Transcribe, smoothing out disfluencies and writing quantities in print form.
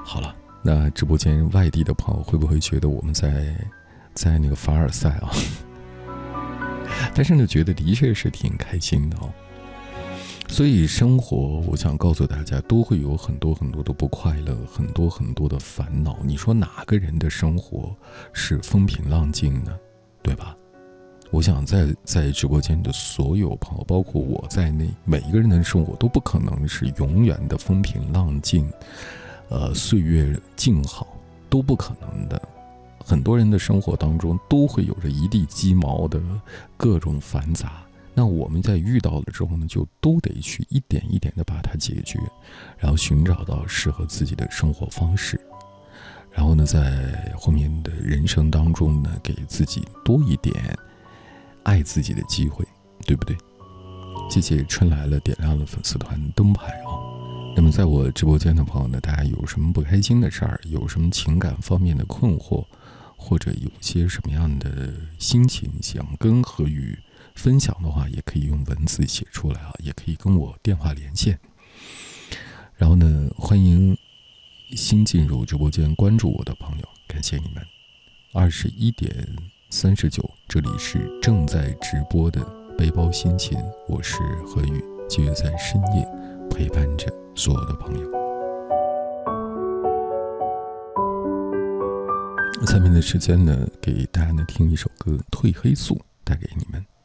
好了，那直播间外地的朋友会不会觉得我们在那个凡尔赛啊？但是呢，觉得的确是挺开心的哦。所以生活，我想告诉大家，都会有很多很多的不快乐，很多很多的烦恼。你说哪个人的生活是风平浪静呢？对吧？我想在直播间的所有朋友，包括我在内，每一个人的生活都不可能是永远的风平浪静，岁月静好，都不可能的。很多人的生活当中都会有着一地鸡毛的各种繁杂。那我们在遇到了之后呢，就都得去一点一点的把它解决，然后寻找到适合自己的生活方式，然后呢，在后面的人生当中呢，给自己多一点爱自己的机会，对不对？谢谢春来了点亮了粉丝团灯牌啊。那么在我直播间的朋友呢，大家有什么不开心的事儿，有什么情感方面的困惑，或者有些什么样的心情想跟何宇分享的话，也可以用文字写出来啊，也可以跟我电话连线。然后呢，欢迎新进入直播间关注我的朋友，感谢你们。21:39，这里是正在直播的背包心情，我是何宇，继续在深夜陪伴着所有的朋友。下面的时间呢，给大家呢听一首歌《褪黑素》，带给你们。